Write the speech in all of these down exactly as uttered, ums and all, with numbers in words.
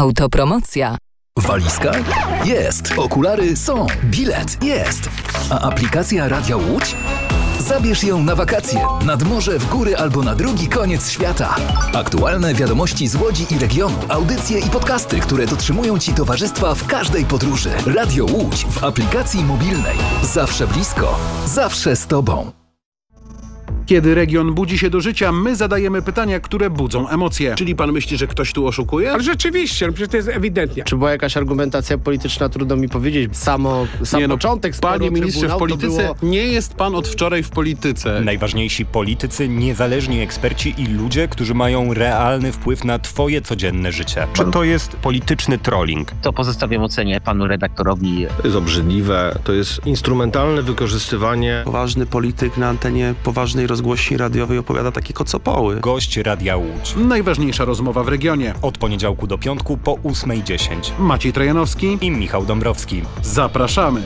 Autopromocja. Walizka? Jest. Okulary są. Bilet? Jest. A aplikacja Radia Łódź? Zabierz ją na wakacje, nad morze, w góry albo na drugi koniec świata. Aktualne wiadomości z Łodzi i regionu, audycje i podcasty, które dotrzymują Ci towarzystwa w każdej podróży. Radio Łódź w aplikacji mobilnej. Zawsze blisko, zawsze z Tobą. Kiedy region budzi się do życia, my zadajemy pytania, które budzą emocje. Czyli pan myśli, że ktoś tu oszukuje? Ale rzeczywiście, no przecież to jest ewidentnie. Czy była jakaś argumentacja polityczna, trudno mi powiedzieć. Samo, sam nie no, początek sporu, panie ministrze, w polityce było... nie jest pan od wczoraj w polityce. Najważniejsi politycy, niezależni eksperci i ludzie, którzy mają realny wpływ na twoje codzienne życie. Czy to jest polityczny trolling? To pozostawiam ocenie panu redaktorowi. To jest obrzydliwe, to jest instrumentalne wykorzystywanie. Poważny polityk na antenie poważnej rozgłośni radiowej opowiada takie kocopoły. Gość Radia Łódź. Najważniejsza rozmowa w regionie. Od poniedziałku do piątku po ósmej dziesięć. Maciej Trojanowski i Michał Dąbrowski. Zapraszamy.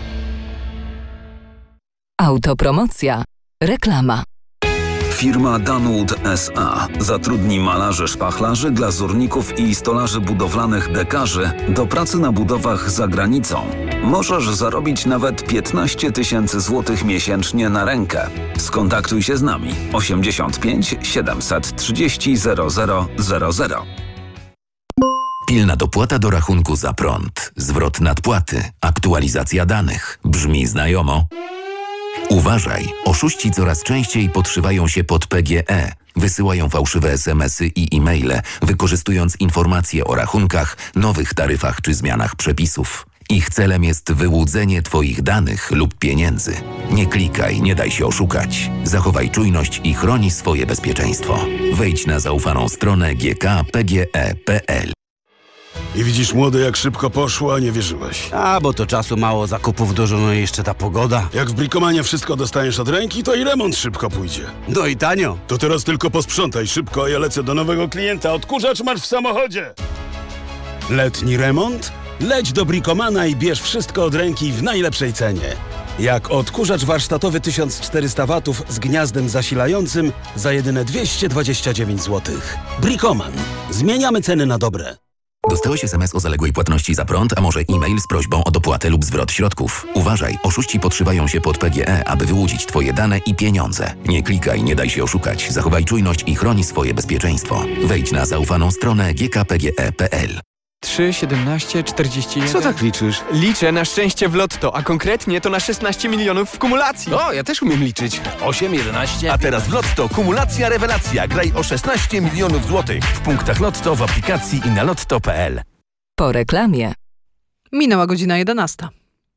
Autopromocja. Reklama. Firma Danwood S A zatrudni malarzy, szpachlarzy, glazurników i stolarzy budowlanych dekarzy do pracy na budowach za granicą. Możesz zarobić nawet piętnaście tysięcy złotych miesięcznie na rękę. Skontaktuj się z nami osiemdziesiąt pięć siedemset trzydzieści zero zero zero zero. Pilna dopłata do rachunku za prąd, zwrot nadpłaty, aktualizacja danych. Brzmi znajomo? Uważaj, oszuści coraz częściej podszywają się pod P G E, wysyłają fałszywe es em esy i e-maile, wykorzystując informacje o rachunkach, nowych taryfach czy zmianach przepisów. Ich celem jest wyłudzenie Twoich danych lub pieniędzy. Nie klikaj, nie daj się oszukać. Zachowaj czujność i chroni swoje bezpieczeństwo. Wejdź na zaufaną stronę g k p g e kropka p l. I widzisz, młody, jak szybko poszło, a nie wierzyłeś. A, bo to czasu mało, zakupów dużo, no i jeszcze ta pogoda. Jak w Brikomanie wszystko dostaniesz od ręki, to i remont szybko pójdzie. No i tanio. To teraz tylko posprzątaj szybko, a ja lecę do nowego klienta. Odkurzacz masz w samochodzie. Letni remont? Leć do Brikomana i bierz wszystko od ręki w najlepszej cenie. Jak odkurzacz warsztatowy tysiąc czterysta watów z gniazdem zasilającym za jedyne dwieście dwadzieścia dziewięć złotych. Brikoman. Zmieniamy ceny na dobre. Dostałeś es em es o zaległej płatności za prąd, a może e-mail z prośbą o dopłatę lub zwrot środków. Uważaj, oszuści podszywają się pod P G E, aby wyłudzić Twoje dane i pieniądze. Nie klikaj, nie daj się oszukać. Zachowaj czujność i chroni swoje bezpieczeństwo. Wejdź na zaufaną stronę g k p g e kropka p l. trzy, siedemnaście, czterdzieści jeden. Co tak liczysz? Liczę na szczęście w lotto, a konkretnie to na szesnaście milionów w kumulacji. O, ja też umiem liczyć. osiem, jedenaście. A teraz w lotto kumulacja rewelacja. Graj o szesnaście milionów złotych. W punktach lotto, w aplikacji i na lotto kropka p l. Po reklamie. Minęła godzina jedenasta.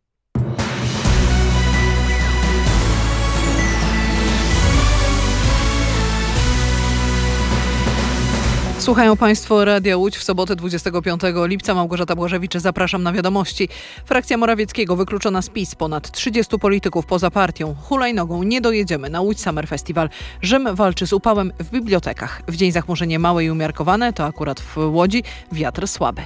Słuchają Państwo Radia Łódź w sobotę dwudziestego piątego lipca. Małgorzata Błażewicz, zapraszam na wiadomości. Frakcja Morawieckiego wykluczona z PiS. Ponad trzydziestu polityków poza partią. Hulajnogą nie dojedziemy na Łódź Summer Festival. Rzym walczy z upałem w bibliotekach. W dzień zachmurzenie małe i umiarkowane, to akurat w Łodzi wiatr słaby.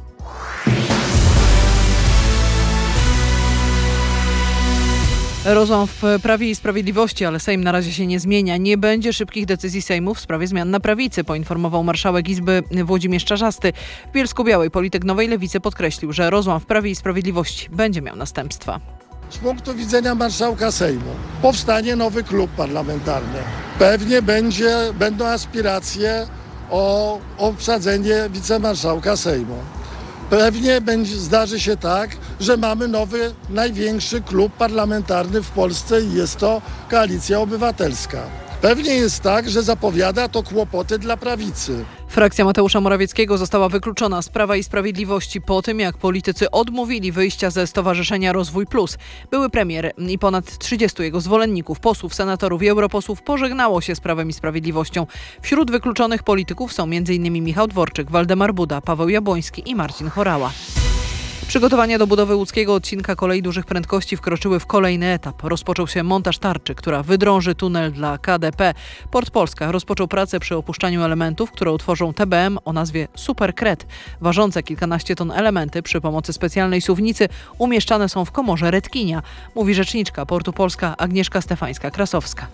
Rozłam w Prawie i Sprawiedliwości, ale Sejm na razie się nie zmienia. Nie będzie szybkich decyzji Sejmu w sprawie zmian na prawicy, poinformował marszałek Izby Włodzimierz Czarzasty. W Bielsku-Białej polityk Nowej Lewicy podkreślił, że rozłam w Prawie i Sprawiedliwości będzie miał następstwa. Z punktu widzenia marszałka Sejmu powstanie nowy klub parlamentarny. Pewnie będzie, będą aspiracje o obsadzenie wicemarszałka Sejmu. Pewnie będzie, zdarzy się tak, że mamy nowy, największy klub parlamentarny w Polsce i jest to Koalicja Obywatelska. Pewnie jest tak, że zapowiada to kłopoty dla prawicy. Frakcja Mateusza Morawieckiego została wykluczona z Prawa i Sprawiedliwości po tym, jak politycy odmówili wyjścia ze Stowarzyszenia Rozwój Plus. Były premier i ponad trzydziestu jego zwolenników, posłów, senatorów i europosłów pożegnało się z Prawem i Sprawiedliwością. Wśród wykluczonych polityków są m in Michał Dworczyk, Waldemar Buda, Paweł Jabłoński i Marcin Horała. Przygotowania do budowy łódzkiego odcinka kolei dużych prędkości wkroczyły w kolejny etap. Rozpoczął się montaż tarczy, która wydrąży tunel dla K D P. Port Polska rozpoczął pracę przy opuszczaniu elementów, które utworzą T B M o nazwie Super Kret. Ważące kilkanaście ton elementy przy pomocy specjalnej suwnicy umieszczane są w komorze Redkinia, mówi rzeczniczka Portu Polska Agnieszka Stefańska-Krasowska.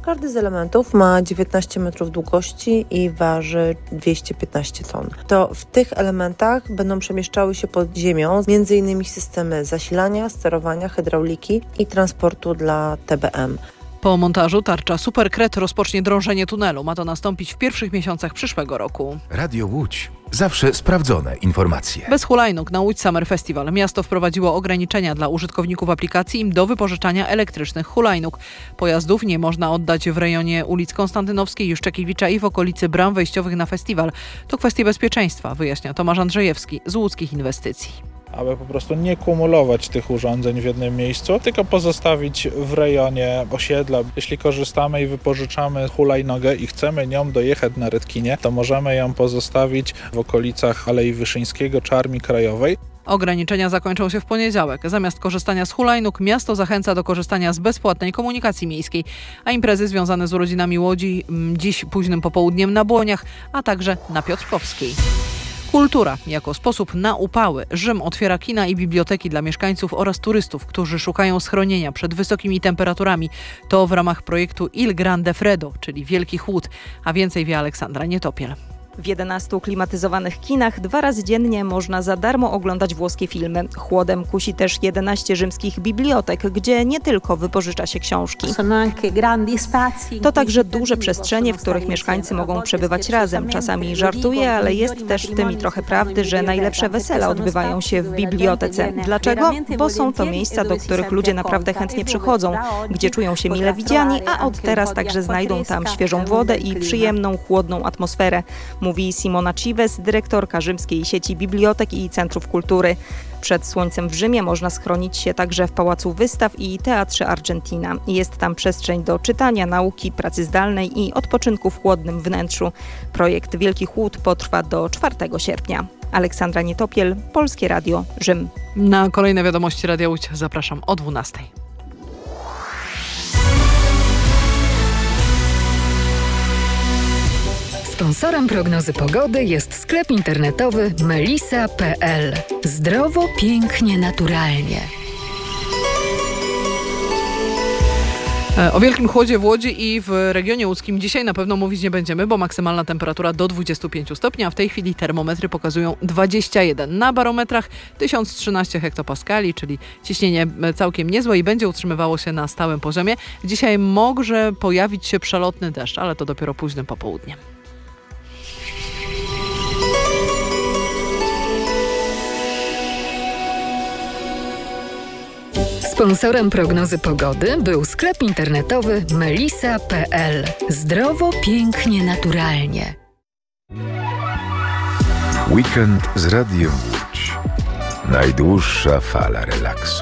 Każdy z elementów ma dziewiętnaście metrów długości i waży dwieście piętnaście ton. To w tych elementach będą przemieszczały się pod ziemią między innymi systemy zasilania, sterowania, hydrauliki i transportu dla T B M. Po montażu tarcza Superkret rozpocznie drążenie tunelu. Ma to nastąpić w pierwszych miesiącach przyszłego roku. Radio Łódź. Zawsze sprawdzone informacje. Bez hulajnóg na Łódź Summer Festival miasto wprowadziło ograniczenia dla użytkowników aplikacji do wypożyczania elektrycznych hulajnóg. Pojazdów nie można oddać w rejonie ulic Konstantynowskiej, Juszczekiewicza i w okolicy bram wejściowych na festiwal. To kwestie bezpieczeństwa, wyjaśnia Tomasz Andrzejewski z Łódzkich Inwestycji. Aby po prostu nie kumulować tych urządzeń w jednym miejscu, tylko pozostawić w rejonie osiedla. Jeśli korzystamy i wypożyczamy hulajnogę i chcemy nią dojechać na Redkinie, to możemy ją pozostawić w okolicach Alei Wyszyńskiego czy Armii Krajowej. Ograniczenia zakończą się w poniedziałek. Zamiast korzystania z hulajnóg miasto zachęca do korzystania z bezpłatnej komunikacji miejskiej, a imprezy związane z urodzinami Łodzi dziś późnym popołudniem na Błoniach, a także na Piotrkowskiej. Kultura jako sposób na upały. Rzym otwiera kina i biblioteki dla mieszkańców oraz turystów, którzy szukają schronienia przed wysokimi temperaturami. To w ramach projektu Il Grande Freddo, czyli Wielki Chłód. A więcej wie Aleksandra Nietopiel. W jedenastu klimatyzowanych kinach dwa razy dziennie można za darmo oglądać włoskie filmy. Chłodem kusi też jedenaście rzymskich bibliotek, gdzie nie tylko wypożycza się książki. To także duże przestrzenie, w których mieszkańcy mogą przebywać razem. Czasami żartuję, ale jest też w tym i trochę prawdy, że najlepsze wesela odbywają się w bibliotece. Dlaczego? Bo są to miejsca, do których ludzie naprawdę chętnie przychodzą, gdzie czują się mile widziani, a od teraz także znajdą tam świeżą wodę i przyjemną, chłodną atmosferę. Mówi Simona Cives, dyrektorka rzymskiej sieci bibliotek i centrów kultury. Przed słońcem w Rzymie można schronić się także w Pałacu Wystaw i Teatrze Argentina. Jest tam przestrzeń do czytania, nauki, pracy zdalnej i odpoczynku w chłodnym wnętrzu. Projekt Wielki Chłód potrwa do czwartego sierpnia. Aleksandra Nietopiel, Polskie Radio, Rzym. Na kolejne wiadomości Radia Łódź zapraszam o dwunastej. Sponsorem prognozy pogody jest sklep internetowy melisa kropka pe el. Zdrowo, pięknie, naturalnie. O wielkim chłodzie w Łodzi i w regionie łódzkim dzisiaj na pewno mówić nie będziemy, bo maksymalna temperatura do dwudziestu pięciu stopni, a w tej chwili termometry pokazują dwadzieścia jeden. Na barometrach tysiąc trzynaście hektopaskali, czyli ciśnienie całkiem niezłe i będzie utrzymywało się na stałym poziomie. Dzisiaj może pojawić się przelotny deszcz, ale to dopiero późnym popołudniem. Sponsorem prognozy pogody był sklep internetowy melisa kropka pe el. Zdrowo, pięknie, naturalnie. Weekend z Radiem Łódź. Najdłuższa fala relaksu.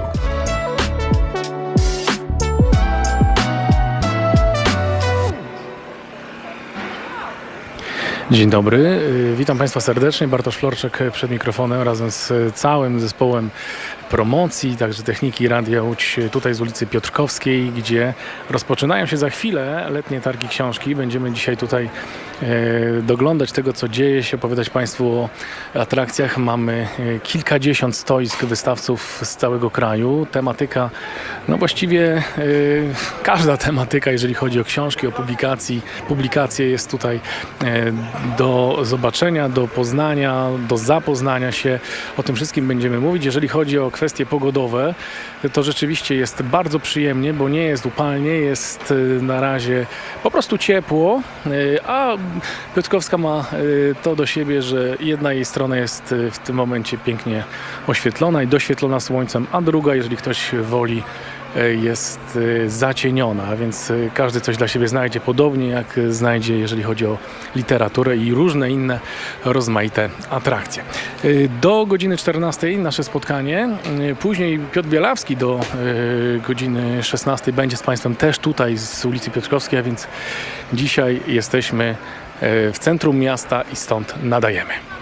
Dzień dobry, witam Państwa serdecznie. Bartosz Florczek przed mikrofonem razem z całym zespołem promocji, także techniki Radia Łódź tutaj z ulicy Piotrkowskiej, gdzie rozpoczynają się za chwilę letnie targi książki. Będziemy dzisiaj tutaj e, doglądać tego, co dzieje się, opowiadać Państwu o atrakcjach. Mamy kilkadziesiąt stoisk wystawców z całego kraju. Tematyka, no właściwie e, każda tematyka, jeżeli chodzi o książki, o publikacji, publikacje jest tutaj e, do zobaczenia, do poznania, do zapoznania się. O tym wszystkim będziemy mówić. Jeżeli chodzi o kwestie pogodowe, to rzeczywiście jest bardzo przyjemnie, bo nie jest upalnie, jest na razie po prostu ciepło, a Piotrkowska ma to do siebie, że jedna jej strona jest w tym momencie pięknie oświetlona i doświetlona słońcem, a druga, jeżeli ktoś woli, jest zacieniona, więc każdy coś dla siebie znajdzie, podobnie jak znajdzie, jeżeli chodzi o literaturę i różne inne rozmaite atrakcje. Do godziny czternastej nasze spotkanie, później Piotr Bielawski do godziny szesnastej będzie z Państwem też tutaj z ulicy Piotrkowskiej, a więc dzisiaj jesteśmy w centrum miasta i stąd nadajemy.